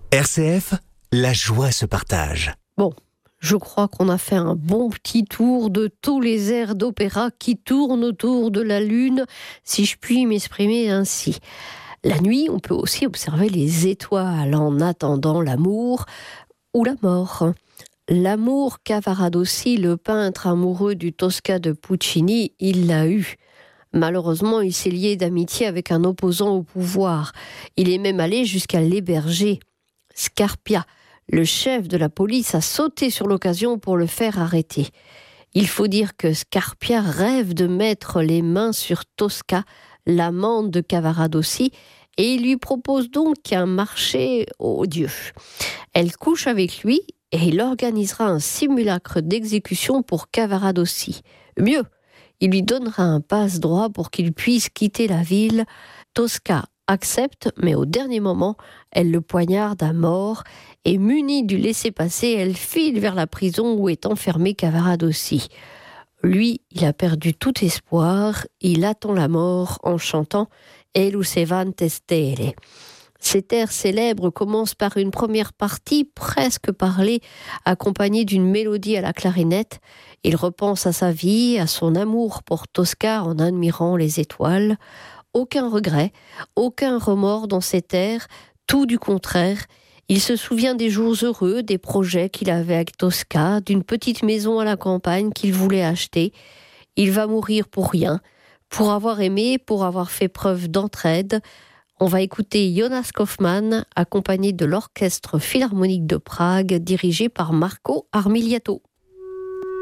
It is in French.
RCF, la joie se partage. Bon, je crois qu'on a fait un bon petit tour de tous les airs d'opéra qui tournent autour de la Lune, si je puis m'exprimer ainsi. La nuit, on peut aussi observer les étoiles en attendant l'amour ou la mort. L'amour Cavaradossi, le peintre amoureux du Tosca de Puccini, il l'a eu. Malheureusement, il s'est lié d'amitié avec un opposant au pouvoir. Il est même allé jusqu'à l'héberger. Scarpia, le chef de la police, a sauté sur l'occasion pour le faire arrêter. Il faut dire que Scarpia rêve de mettre les mains sur Tosca, l'amante de Cavaradossi, et il lui propose donc un marché aux dieux. Elle couche avec lui et il organisera un simulacre d'exécution pour Cavaradossi. Mieux, il lui donnera un passe-droit pour qu'il puisse quitter la ville. Tosca accepte, mais au dernier moment, elle le poignarde à mort et munie du laissez-passer, elle file vers la prison où est enfermé Cavaradossi. Lui, il a perdu tout espoir, il attend la mort en chantant « E lucevante stelle ». Cet air célèbre commence par une première partie presque parlée, accompagnée d'une mélodie à la clarinette. Il repense à sa vie, à son amour pour Tosca en admirant les étoiles. Aucun regret, aucun remords dans cet air, tout du contraire. Il se souvient des jours heureux, des projets qu'il avait avec Tosca, d'une petite maison à la campagne qu'il voulait acheter. Il va mourir pour rien, pour avoir aimé, pour avoir fait preuve d'entraide. On va écouter Jonas Kaufmann, accompagné de l'Orchestre Philharmonique de Prague, dirigé par Marco Armiliato.